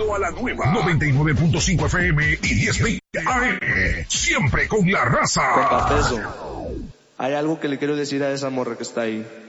Bienvenido a la nueva 99.5 FM y 1020 AM. Siempre con la raza. Compa Peso, hay algo que le quiero decir a esa morra que está ahí.